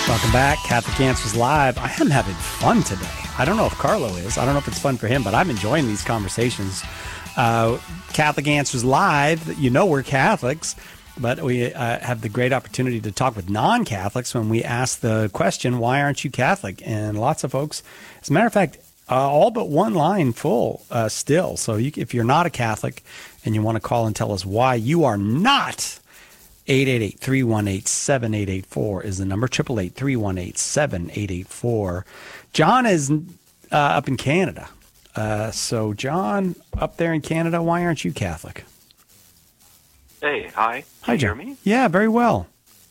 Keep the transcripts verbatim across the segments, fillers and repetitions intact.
Welcome back, Catholic Answers Live. I am having fun today. I don't know if Carlo is. I don't know if it's fun for him, but I'm enjoying these conversations. Uh, Catholic Answers Live, you know we're Catholics, but we uh, have the great opportunity to talk with non-Catholics when we ask the question, why aren't you Catholic? And lots of folks, as a matter of fact, uh, all but one line full uh, still. So you, if you're not a Catholic and you want to call and tell us why you are not, eight eight eight, three one eight, seven eight eight four is the number, eight eight eight, three one eight, seven eight eight four. John is uh, up in Canada. Uh, so, John, up there in Canada, why aren't you Catholic? Hey, hi. Can Hi, you John. hear me? Yeah, very well.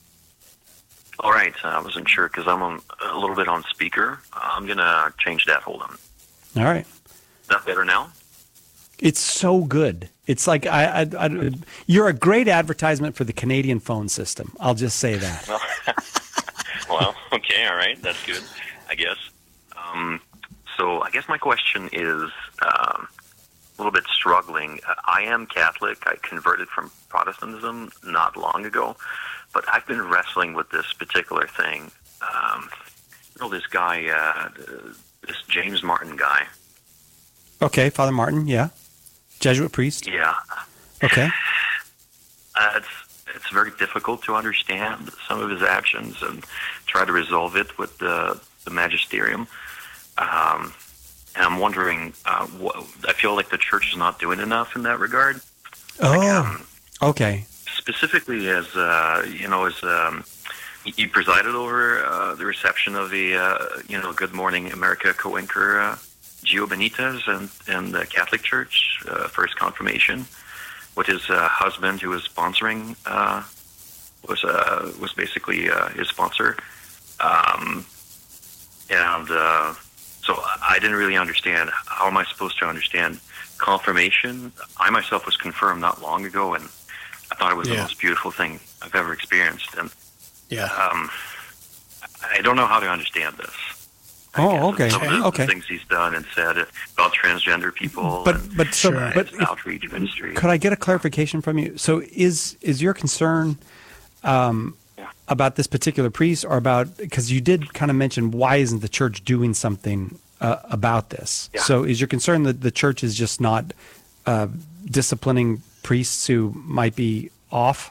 All right. Uh, I wasn't sure because I'm on, a little bit on speaker. Uh, I'm going to change that. Hold on. All right. Is that better now? It's so good. It's like I, I, I, you're a great advertisement for the Canadian phone system. I'll just say that. Well, well okay. All right. That's good, I guess. Um, so I guess my question is um, a little bit struggling. Uh, I am Catholic. I converted from Protestantism not long ago, but I've been wrestling with this particular thing. Um, you know, this guy, uh, this James Martin guy. Okay, Father Martin, yeah. Jesuit priest? Yeah. Okay. Uh, it's it's very difficult to understand some of his actions and try to resolve it with the, the magisterium. Um, and I'm wondering, uh, wh- I feel like the church is not doing enough in that regard. Oh, like, um, okay. Specifically as, uh, you know, as um, he, he presided over uh, the reception of the, uh, you know, Good Morning America co-anchor, uh, Gio Benitez and, and the Catholic Church uh, for his confirmation, with his uh, husband who was sponsoring, uh, was uh, was basically uh, his sponsor. Um, and uh, so I didn't really understand, how am I supposed to understand confirmation? I myself was confirmed not long ago, and I thought it was yeah. the most beautiful thing I've ever experienced. And yeah. um, I don't know how to understand this. Oh, okay. Some of the, okay. the things he's done and said about transgender people, But and, but so Sure. but his if- outreach ministry. could I get a clarification from you? So is is your concern um, Yeah. about this particular priest, or about, because you did kind of mention, why isn't the church doing something uh, about this? Yeah. So is your concern that the church is just not uh, disciplining priests who might be off?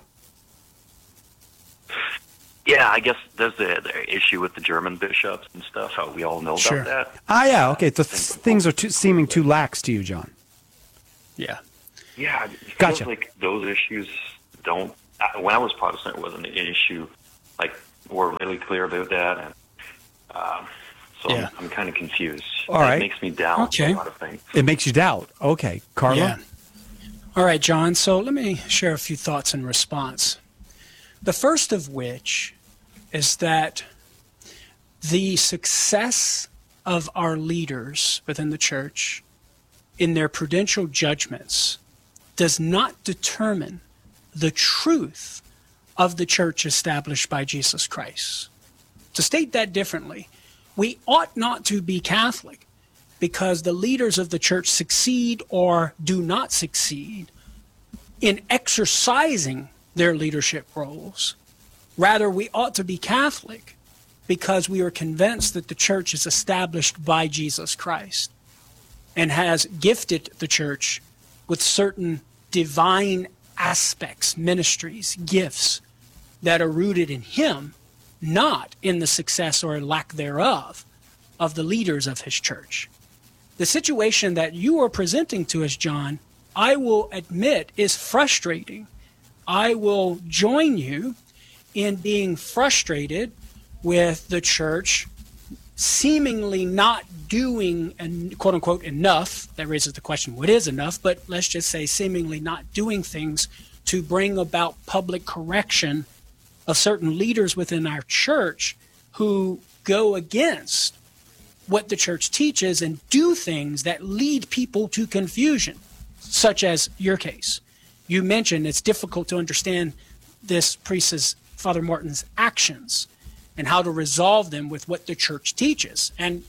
Yeah, I guess there's the, the issue with the German bishops and stuff. How we all know Sure. about that. Ah, yeah, okay. So th- things are too, seeming too lax to you, John. Yeah. Yeah, it feels Gotcha. like those issues don't. uh, When I was Protestant, it wasn't an issue. Like, we're really clear about that, and um, so Yeah. I'm, I'm kind of confused. All It right. makes me doubt Okay. a lot of things. It makes you doubt. Okay, Carlo? Yeah. All right, John. So let me share a few thoughts in response. The first of which is that the success of our leaders within the church in their prudential judgments does not determine the truth of the church established by Jesus Christ. To state that differently, we ought not to be Catholic because the leaders of the church succeed or do not succeed in exercising their leadership roles. Rather, we ought to be Catholic because we are convinced that the church is established by Jesus Christ and has gifted the church with certain divine aspects, ministries, gifts that are rooted in Him, not in the success or lack thereof of the leaders of His church. The situation that you are presenting to us, John, I will admit is frustrating. I will join you in being frustrated with the church seemingly not doing, and quote unquote, enough. That raises the question, what is enough? But let's just say seemingly not doing things to bring about public correction of certain leaders within our church who go against what the church teaches and do things that lead people to confusion, such as your case. You mentioned it's difficult to understand this priest's, Father Martin's, actions and how to resolve them with what the church teaches. And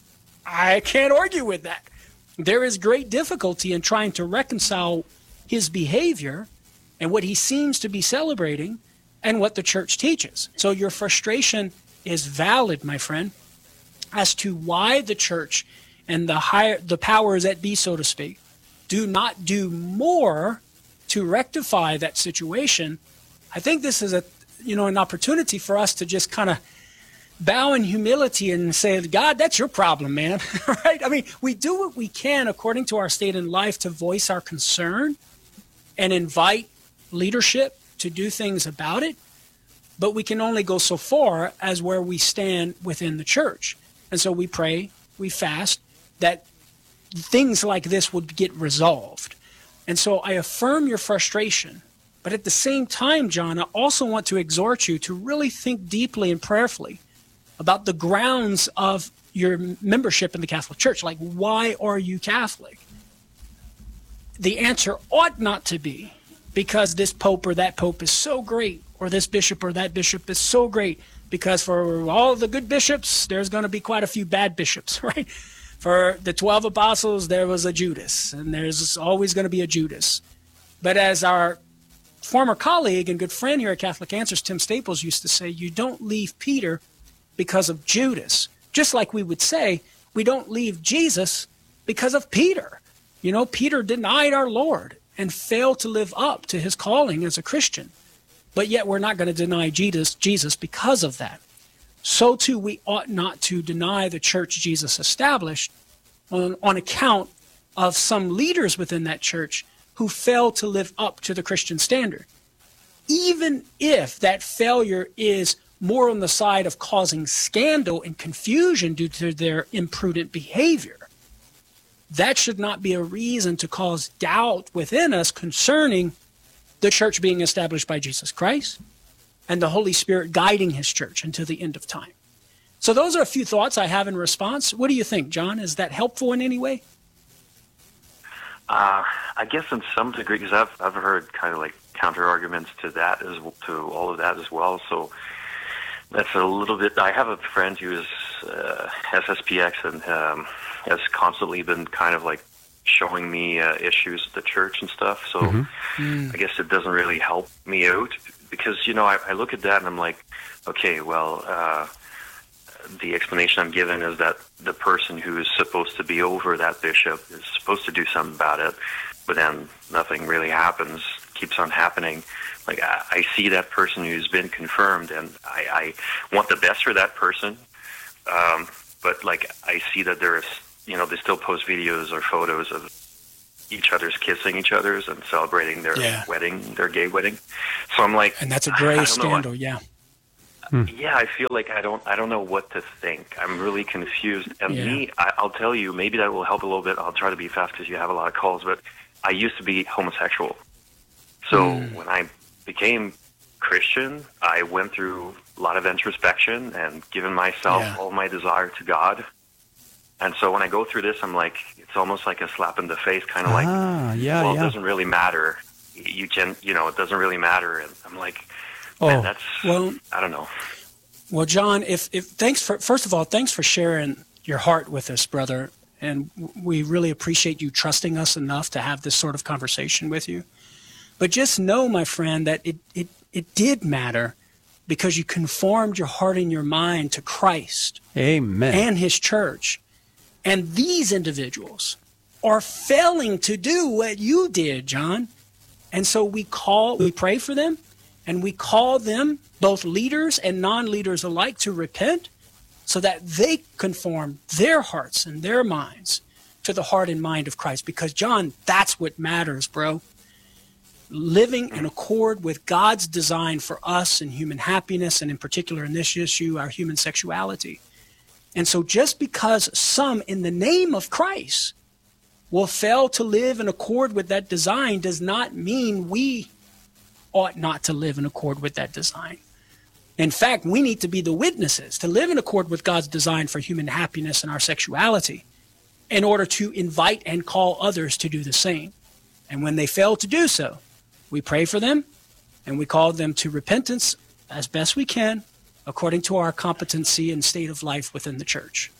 I can't argue with that. There is great difficulty in trying to reconcile his behavior and what he seems to be celebrating and what the church teaches. So your frustration is valid, my friend, as to why the church and the higher the powers that be, so to speak, do not do more to rectify that situation, I think this is a you know an opportunity for us to just kind of bow in humility and say, God, that's your problem, man. Right? I mean, we do what we can according to our state in life to voice our concern and invite leadership to do things about it, but we can only go so far as where we stand within the church. And so we pray, we fast, that things like this would get resolved. And so I affirm your frustration, but at the same time, John, I also want to exhort you to really think deeply and prayerfully about the grounds of your membership in the Catholic Church. Like, why are you Catholic? The answer ought not to be because this pope or that pope is so great, or this bishop or that bishop is so great, because for all the good bishops, there's going to be quite a few bad bishops, right? For the twelve apostles, there was a Judas, and there's always going to be a Judas. But as our former colleague and good friend here at Catholic Answers, Tim Staples, used to say, you don't leave Peter because of Judas. Just like we would say, we don't leave Jesus because of Peter. You know, Peter denied our Lord and failed to live up to his calling as a Christian. But yet we're not going to deny Jesus, Jesus because of that. So too, we ought not to deny the church Jesus established on, on account of some leaders within that church who failed to live up to the Christian standard. Even if that failure is more on the side of causing scandal and confusion due to their imprudent behavior, that should not be a reason to cause doubt within us concerning the church being established by Jesus Christ and the Holy Spirit guiding his church until the end of time. So those are a few thoughts I have in response. What do you think, John? Is that helpful in any way? Uh, I guess in some degree, because I've I've heard kind of like counter arguments to that as to all of that as well. So that's a little bit. I have a friend who is uh, S S P X and um, has constantly been kind of like showing me uh, issues with the church and stuff. So mm-hmm. mm. I guess it doesn't really help me out because, you know, I, I look at that and I'm like, okay, well, uh, the explanation I'm given is that the person who is supposed to be over that bishop is supposed to do something about it, but then nothing really happens, keeps on happening. Like, I, I see that person who's been confirmed, and I, I want the best for that person, um, but, like, I see that there's, you know, they still post videos or photos of each other's kissing each other's and celebrating their yeah. wedding, their gay wedding. So I'm like... And that's a grave scandal, yeah. Hmm. Yeah, I feel like I don't I don't know what to think. I'm really confused. And yeah. me, I, I'll tell you, maybe that will help a little bit. I'll try to be fast because you have a lot of calls, but I used to be homosexual. So mm. when I became Christian, I went through a lot of introspection and given myself yeah. all my desire to God. And so when I go through this, I'm like, it's almost like a slap in the face, kind of ah, like, yeah, well, yeah. it doesn't really matter. You can, you know, it doesn't really matter. And I'm like, man, oh, that's, well, I don't know. Well, John, if, if thanks for, first of all, thanks for sharing your heart with us, brother. And we really appreciate you trusting us enough to have this sort of conversation with you. But just know, my friend, that it, it, it did matter because you conformed your heart and your mind to Christ. Amen. And his church. And these individuals are failing to do what you did, John. And so we call, we pray for them, and we call them, both leaders and non-leaders alike, to repent so that they conform their hearts and their minds to the heart and mind of Christ. Because, John, that's what matters, bro. Living in accord with God's design for us and human happiness, and in particular in this issue, our human sexuality. And so just because some, in the name of Christ, will fail to live in accord with that design does not mean we ought not to live in accord with that design. In fact, we need to be the witnesses to live in accord with God's design for human happiness and our sexuality in order to invite and call others to do the same. And when they fail to do so, we pray for them and we call them to repentance as best we can, according to our competency and state of life within the church.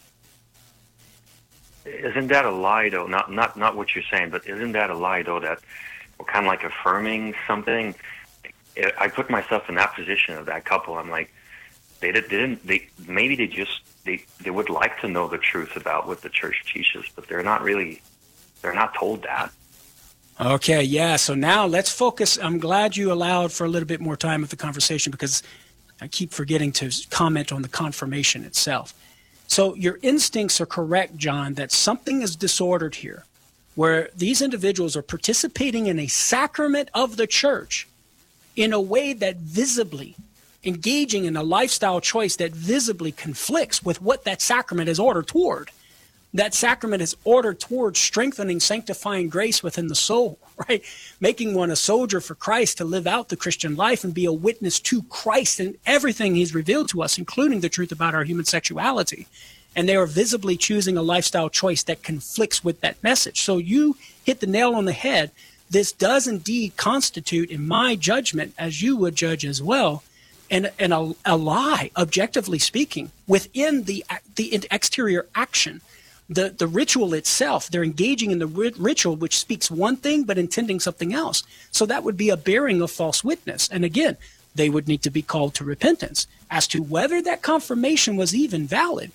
Isn't that a lie, though? Not not not what you're saying, but isn't that a lie, though, that we're kind of like affirming something? I put myself in that position of that couple. I'm like, they didn't. They maybe they just they they would like to know the truth about what the church teaches, but they're not really. They're not told that. Okay, yeah. So now let's focus. I'm glad you allowed for a little bit more time of the conversation because I keep forgetting to comment on the confirmation itself. So your instincts are correct, John, that something is disordered here, where these individuals are participating in a sacrament of the church in a way that visibly, engaging in a lifestyle choice that visibly conflicts with what that sacrament is ordered toward. That sacrament is ordered towards strengthening, sanctifying grace within the soul, right? Making one a soldier for Christ to live out the Christian life and be a witness to Christ and everything he's revealed to us, including the truth about our human sexuality. And they are visibly choosing a lifestyle choice that conflicts with that message. So you hit the nail on the head. This does indeed constitute, in my judgment, as you would judge as well, and, and a, a lie, objectively speaking, within the, the exterior action. The the ritual itself, they're engaging in the rit- ritual, which speaks one thing but intending something else. So that would be a bearing of false witness. And again, they would need to be called to repentance. As to whether that confirmation was even valid,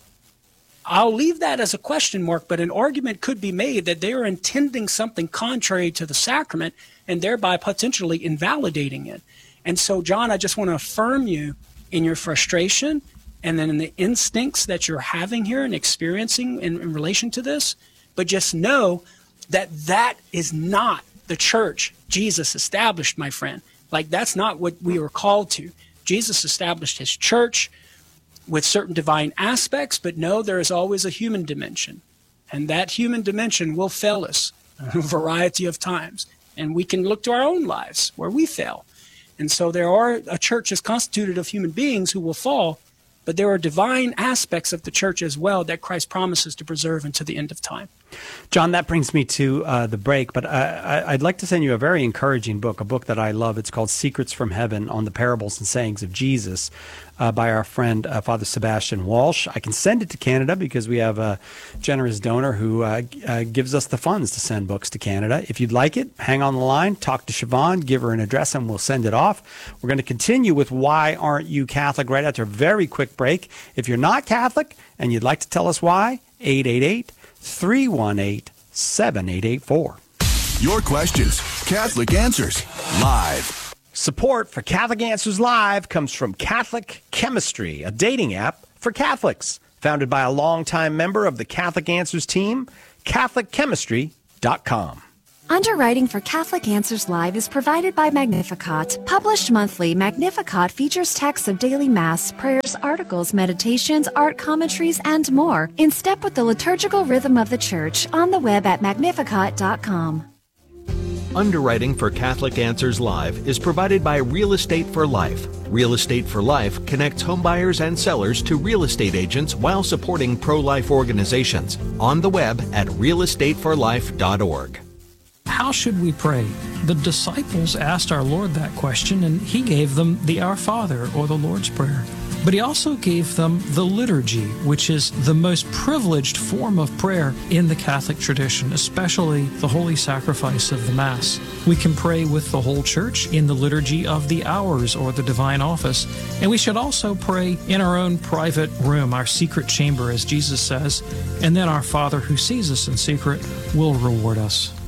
I'll leave that as a question mark, but an argument could be made that they are intending something contrary to the sacrament and thereby potentially invalidating it. And so, John, I just want to affirm you in your frustration and then in the instincts that you're having here and experiencing in, in relation to this, but just know that that is not the church Jesus established, my friend. Like, that's not what we were called to. Jesus established his church with certain divine aspects, but no, there is always a human dimension. And that human dimension will fail us a variety of times. And we can look to our own lives where we fail. And so there are, a church is constituted of human beings who will fall, but there are divine aspects of the church as well that Christ promises to preserve until the end of time. John, that brings me to uh, the break, but I, I'd like to send you a very encouraging book, a book that I love. It's called Secrets from Heaven on the Parables and Sayings of Jesus uh, by our friend uh, Father Sebastian Walsh. I can send it to Canada because we have a generous donor who uh, uh, gives us the funds to send books to Canada. If you'd like it, hang on the line, talk to Siobhan, give her an address, and we'll send it off. We're going to continue with Why Aren't You Catholic right after a very quick break. If you're not Catholic and you'd like to tell us why, eight eight eight, three one eight, seven eight eight four. Your questions, Catholic Answers, live. Support for Catholic Answers Live comes from Catholic Chemistry, a dating app for Catholics. Founded by a longtime member of the Catholic Answers team, Catholic Chemistry dot com. Underwriting for Catholic Answers Live is provided by Magnificat. Published monthly, Magnificat features texts of daily Mass, prayers, articles, meditations, art commentaries, and more, in step with the liturgical rhythm of the Church, on the web at Magnificat dot com. Underwriting for Catholic Answers Live is provided by Real Estate for Life. Real Estate for Life connects homebuyers and sellers to real estate agents while supporting pro-life organizations. On the web at real estate for life dot org. How should we pray? The disciples asked our Lord that question, and he gave them the Our Father, or the Lord's Prayer. But he also gave them the liturgy, which is the most privileged form of prayer in the Catholic tradition, especially the holy sacrifice of the Mass. We can pray with the whole Church in the liturgy of the hours, or the divine office, and we should also pray in our own private room, our secret chamber, as Jesus says, and then our Father who sees us in secret will reward us.